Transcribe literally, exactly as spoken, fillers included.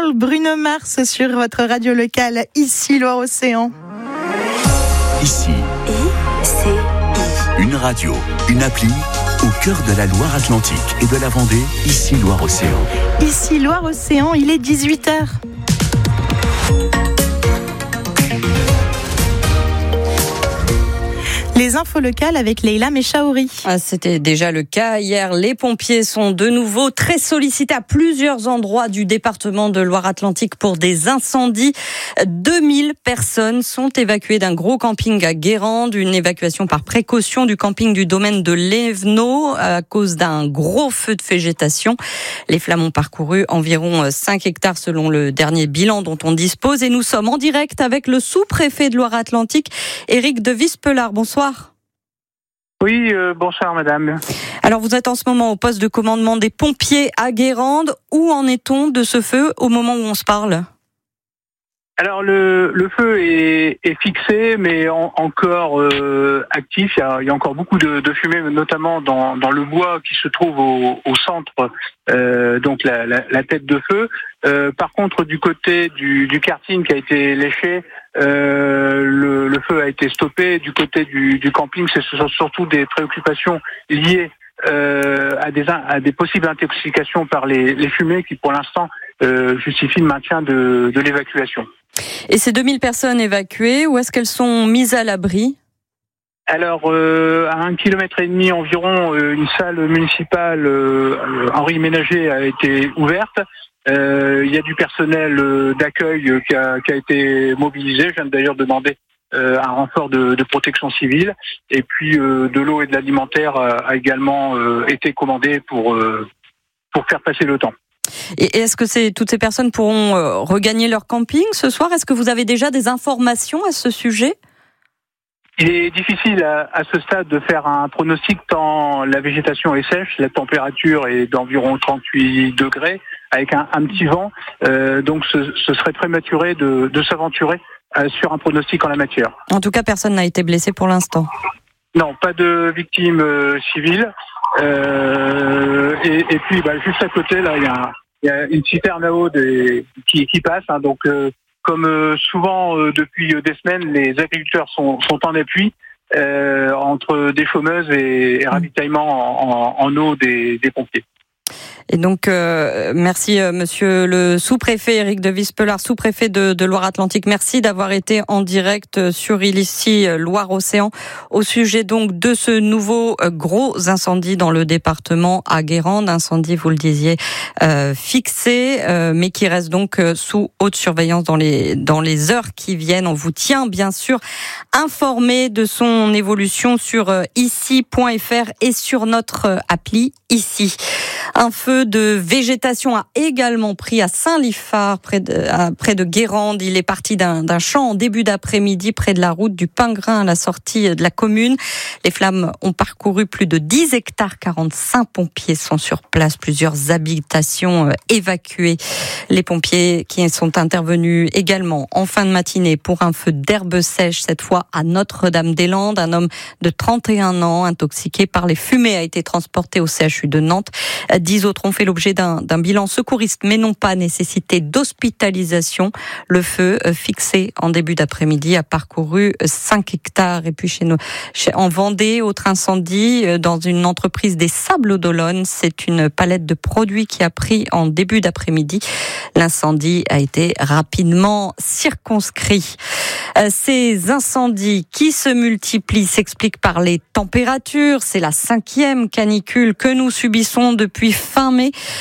Girl, Bruno Mars sur votre radio locale, ici Loire-Océan. Ici, I C I. Une radio, une appli au cœur de la Loire-Atlantique et de la Vendée, ici Loire-Océan. Ici Loire-Océan, il est dix-huit heures. Les infos locales avec Leïla Mechaouri. Ah, c'était déjà le cas hier. Les pompiers sont de nouveau très sollicités à plusieurs endroits du département de Loire-Atlantique pour des incendies. deux mille personnes sont évacuées d'un gros camping à Guérande. Une évacuation par précaution du camping du domaine de l'Évenot à cause d'un gros feu de végétation. Les flammes ont parcouru environ cinq hectares selon le dernier bilan dont on dispose. Et nous sommes en direct avec le sous-préfet de Loire-Atlantique, Éric de Wispelard. Bonsoir. Oui, euh, bonsoir madame. Alors vous êtes en ce moment au poste de commandement des pompiers à Guérande. Où en est-on de ce feu au moment où on se parle ? Alors le, le feu est, est fixé, mais en, encore euh, actif. Il y, a, il y a encore beaucoup de, de fumée, notamment dans, dans le bois qui se trouve au, au centre, euh, donc la, la, la tête de feu. Euh, par contre, du côté du, du karting qui a été léché, euh, le, le feu a été stoppé. Du côté du, du camping, c'est surtout des préoccupations liées euh, à, des, à des possibles intoxications par les, les fumées qui, pour l'instant, euh, justifient le maintien de, de l'évacuation. Et ces deux mille personnes évacuées, où est-ce qu'elles sont mises à l'abri ? Alors, euh, à un kilomètre et demi environ, euh, une salle municipale euh, Henri Ménager a été ouverte. Euh, il y a du personnel euh, d'accueil qui a, qui a été mobilisé. Je viens d'ailleurs demander euh, un renfort de, de protection civile. Et puis, euh, de l'eau et de l'alimentaire a, a également euh, été commandé pour, euh, pour faire passer le temps. Et est-ce que c'est, toutes ces personnes pourront euh, regagner leur camping ce soir ? Est-ce que vous avez déjà des informations à ce sujet ? Il est difficile à, à ce stade de faire un pronostic tant la végétation est sèche, la température est d'environ trente-huit degrés avec un, un petit vent, euh, donc ce, ce serait prématuré de, de s'aventurer euh, sur un pronostic en la matière. En tout cas, personne n'a été blessé pour l'instant. Non, pas de victimes euh, civiles. Euh, et, et puis, bah, juste à côté, là, il y a, il y a une citerne à eau des, qui, qui passe. Hein, donc, euh, comme euh, souvent euh, depuis des semaines, les agriculteurs sont, sont en appui euh, entre des chômeuses et, et ravitaillement en, en, en eau des, des pompiers. Et donc, euh, merci euh, monsieur le sous-préfet Éric de Wispelard, sous-préfet de, de Loire-Atlantique. Merci d'avoir été en direct sur ici Loire-Océan au sujet donc de ce nouveau euh, gros incendie dans le département à Guérande. Incendie, vous le disiez, euh, fixé, euh, mais qui reste donc euh, sous haute surveillance dans les, dans les heures qui viennent. On vous tient bien sûr informé de son évolution sur euh, ici point f r et sur notre euh, appli ici. Un feu de végétation a également pris à Saint-Liphard, près de, à, près de Guérande. Il est parti d'un, d'un champ en début d'après-midi près de la route du Pingrin à la sortie de la commune. Les flammes ont parcouru plus de dix hectares. quarante-cinq pompiers sont sur place. Plusieurs habitations euh, évacuées. Les pompiers qui sont intervenus également en fin de matinée pour un feu d'herbe sèche, cette fois à Notre-Dame-des-Landes. Un homme de trente et un ans intoxiqué par les fumées a été transporté au C H U de Nantes. Dix autres ont fait l'objet d'un, d'un bilan secouriste, mais n'ont pas nécessité d'hospitalisation. Le feu, fixé en début d'après-midi, a parcouru cinq hectares. Et puis chez nous, chez, en Vendée, autre incendie dans une entreprise des Sables d'Olonne. C'est une palette de produits qui a pris en début d'après-midi. L'incendie a été rapidement circonscrit. Ces incendies qui se multiplient s'expliquent par les températures. C'est la cinquième canicule que nous subissons depuis fin mai.